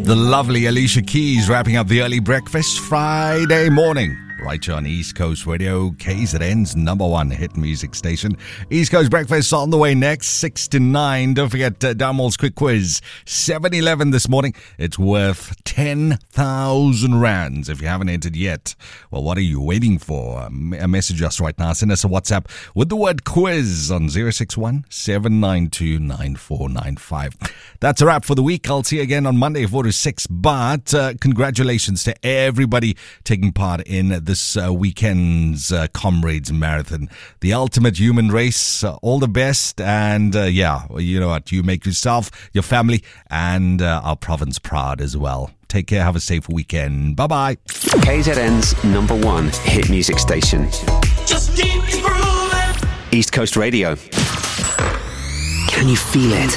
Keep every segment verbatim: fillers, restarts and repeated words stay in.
The lovely Alicia Keys wrapping up the early breakfast Friday morning. Right here on East Coast Radio, K Z N's number one hit music station. East Coast Breakfast on the way next, six to nine. Don't forget uh, Damal's quick quiz, seven eleven this morning. It's worth ten thousand rands if you haven't entered yet. Well, what are you waiting for? Um, message us right now. Send us a WhatsApp with the word quiz on zero six one, seven nine two, nine four nine five. That's a wrap for the week. I'll see you again on Monday, four to six. But uh, congratulations to everybody taking part in this uh, weekend's uh, Comrades Marathon, the ultimate human race. Uh, all the best, and uh, yeah, you know what, you make yourself, your family, and uh, our province proud as well. Take care, have a safe weekend. Bye bye. K Z N's number one hit music station. Just keep it grooving. East Coast Radio. Can you feel it?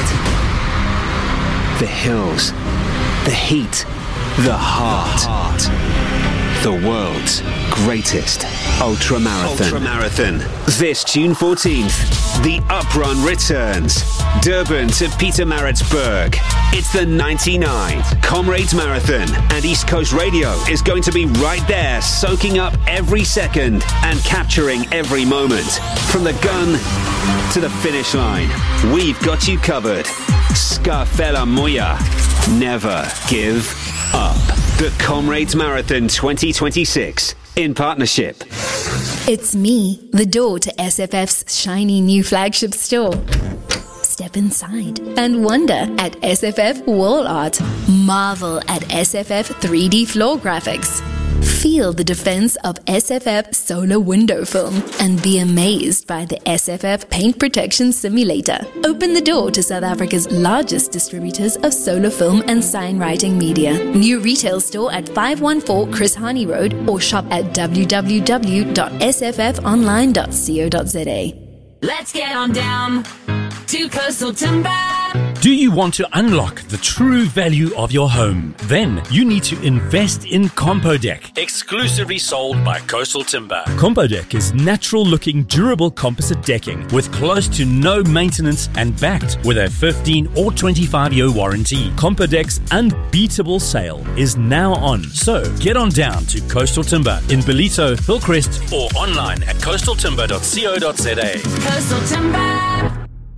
The hills, the heat, the heart. The world's greatest ultra marathon. Ultra marathon. This June fourteenth, the Uprun returns. Durban to Pietermaritzburg. It's the ninety-ninth Comrades Marathon, and East Coast Radio is going to be right there, soaking up every second and capturing every moment. From the gun to the finish line, we've got you covered. Scarfella Moya. Never give up. The Comrades Marathon twenty twenty-six in partnership. It's me, the door to S F F's shiny new flagship store. Step inside and wonder at S F F wall art. Marvel at S F F three D floor graphics. Feel the defense of S F F solar window film and be amazed by the S F F paint protection simulator. Open the door to South Africa's largest distributors of solar film and sign writing media. New retail store at five one four Chris Hani Road or shop at w w w dot s f f online dot co dot z a. Let's get on down to Coastal Timber. Do you want to unlock the true value of your home? Then you need to invest in Compodeck, exclusively sold by Coastal Timber. Compodeck is natural-looking, durable composite decking with close to no maintenance and backed with a fifteen or twenty-five year warranty. Compodeck's unbeatable sale is now on, so get on down to Coastal Timber in Ballito, Hillcrest, or online at coastal timber dot co dot z a. Coastal Timber.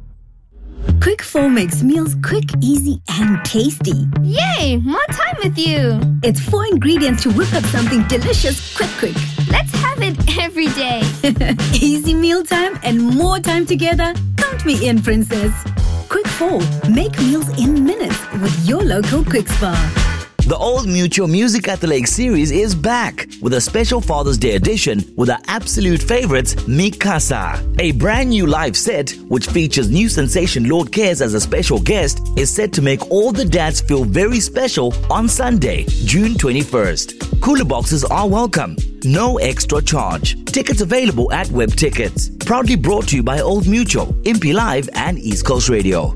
Quick four makes meals quick, easy, and tasty. Yay! More time with you. It's four ingredients to whip up something delicious quick, quick. Let's have it every day. Easy meal time and more time together. Count me in, princess. Quick four. Make meals in minutes with your local Quick Spa. The Old Mutual Music at the Lake series is back with a special Father's Day edition with our absolute favorites, Mikasa. A brand new live set, which features new sensation Lord Cares as a special guest, is set to make all the dads feel very special on Sunday, June twenty-first. Cooler boxes are welcome. No extra charge. Tickets available at Web Tickets. Proudly brought to you by Old Mutual, Impi Live and East Coast Radio.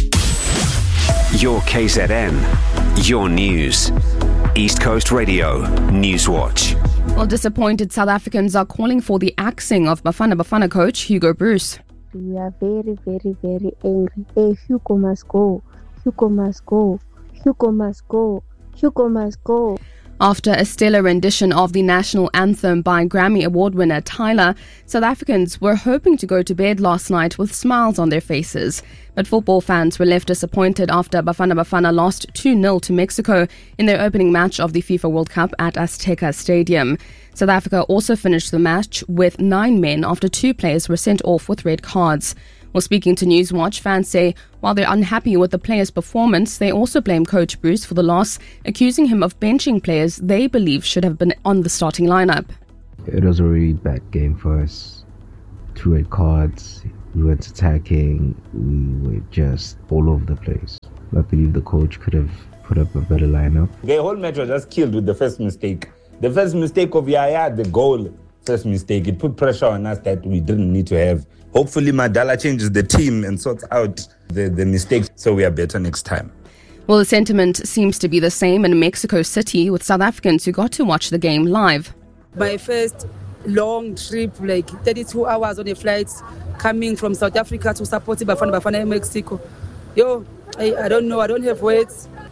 Your K Z N, your news. East Coast Radio, Newswatch. Well, disappointed South Africans are calling for the axing of Bafana Bafana coach Hugo Broos. We are very, very, very angry. Hey, Hugo must go. Hugo must go. Hugo must go. Hugo must go. After a stellar rendition of the national anthem by Grammy Award winner Tyler, South Africans were hoping to go to bed last night with smiles on their faces. But football fans were left disappointed after Bafana Bafana lost two nil to Mexico in their opening match of the FIFA World Cup at Azteca Stadium. South Africa also finished the match with nine men after two players were sent off with red cards. Well, speaking to Newswatch, fans say while they're unhappy with the players' performance, they also blame Coach Broos for the loss, accusing him of benching players they believe should have been on the starting lineup. It was a really bad game for us. Two red cards, we weren't attacking, we were just all over the place. I believe the coach could have put up a better lineup. The whole match was just killed with the first mistake. The first mistake of Yaya, the goal, first mistake, it put pressure on us that we didn't need to have. Hopefully Madala changes the team and sorts out the, the mistakes so we are better next time. Well, the sentiment seems to be the same in Mexico City with South Africans who got to watch the game live. My first long trip, like thirty-two hours on a flight, coming from South Africa to support Bafana Bafana in Mexico. Yo, I, I don't know, I don't have words.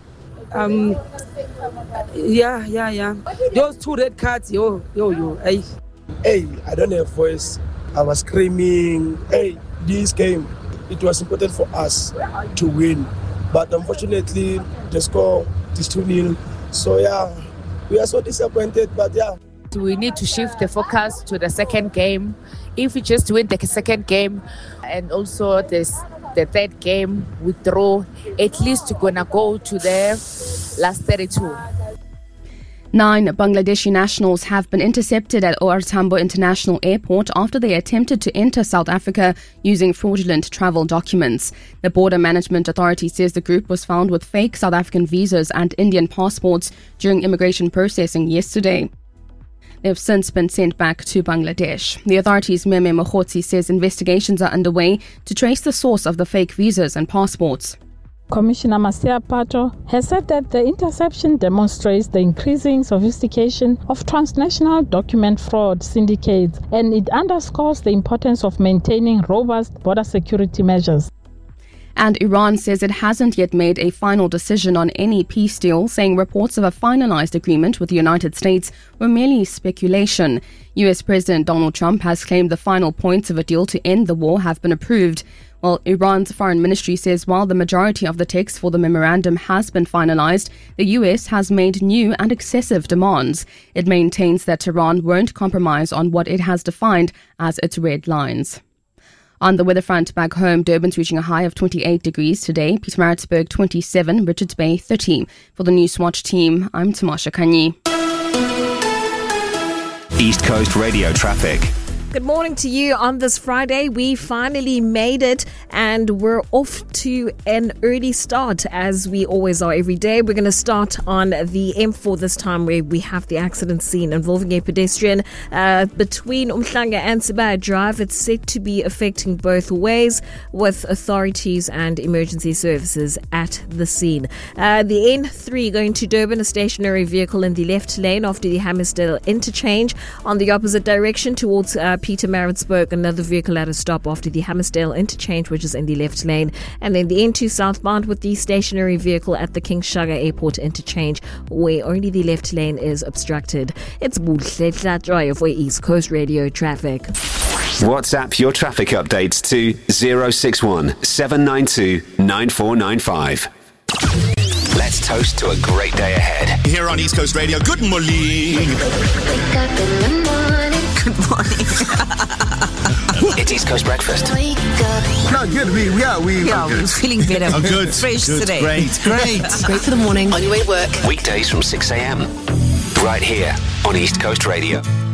Um, yeah, yeah, yeah. Those two red cards, yo, yo, yo. Hey, hey, I don't have voice. I was screaming. Hey, this game, it was important for us to win. But unfortunately, the score is two nil. So, yeah, we are so disappointed, but yeah. We need to shift the focus to the second game. If we just win the second game and also this, the third game, we draw, at least we're going to go to the last thirty-two. Nine Bangladeshi nationals have been intercepted at O R Tambo International Airport after they attempted to enter South Africa using fraudulent travel documents. The Border Management Authority says the group was found with fake South African visas and Indian passports during immigration processing yesterday. They have since been sent back to Bangladesh. The authorities' Meme Mokhotsi says investigations are underway to trace the source of the fake visas and passports. Commissioner Masia Pato has said that the interception demonstrates the increasing sophistication of transnational document fraud syndicates, and it underscores the importance of maintaining robust border security measures. And Iran says it hasn't yet made a final decision on any peace deal, saying reports of a finalized agreement with the United States were merely speculation. U S President Donald Trump has claimed the final points of a deal to end the war have been approved. Well, Iran's foreign ministry says while the majority of the text for the memorandum has been finalized, the U S has made new and excessive demands. It maintains that Tehran won't compromise on what it has defined as its red lines. On the weather front back home, Durban's reaching a high of twenty-eight degrees today, Pietermaritzburg twenty-seven, Richards Bay thirty. For the Newswatch team, I'm Tamasha Kanyi. East Coast Radio traffic. Good morning to you on this Friday. We finally made it and we're off to an early start as we always are every day. We're going to start on the M four this time where we have the accident scene involving a pedestrian uh, between Umhlanga and Sibaya Drive. It's said to be affecting both ways with authorities and emergency services at the scene. Uh, the N three going to Durban, a stationary vehicle in the left lane after the Hammersdale interchange. On the opposite direction towards uh, Pietermaritzburg, another vehicle at a stop after the Hammersdale interchange, which is in the left lane. And then the N two southbound with the stationary vehicle at the King Shaka Airport interchange, where only the left lane is obstructed. It's Buhle Drive for East Coast Radio traffic. WhatsApp your traffic updates to zero six one seven nine two nine four nine five. Let's toast to a great day ahead. Here on East Coast Radio, good morning. Wake up in the morning. Good morning. It's East Coast Breakfast. Wake up. No, good. We, we are. We, yeah, we're feeling better. Oh, good. Fresh good. today. Great, great. Great for the morning. On your way to work. Weekdays from six a.m. Right here on East Coast Radio.